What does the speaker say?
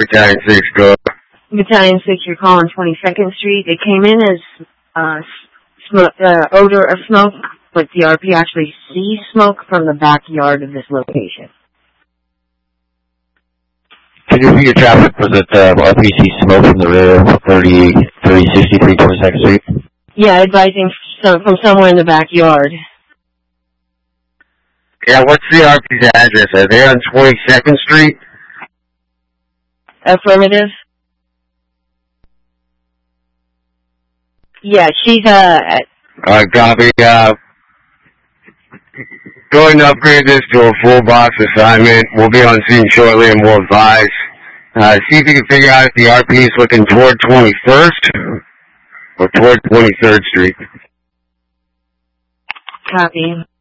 Battalion 6, go. Battalion 6, you're calling 22nd Street. It came in as odor of smoke, but the RP actually sees smoke from the backyard of this location. Can you repeat your traffic? Was it RPC smoke from the rear of 3063 22nd Street? Yeah, advising from somewhere in the backyard. Yeah, what's the RP's address? Are they on 22nd Street? Affirmative. Yeah, she's, copy, going to upgrade this to a full box assignment. We'll be on scene shortly and we'll advise. See if you can figure out if the RP is looking toward 21st or toward 23rd Street. Copy.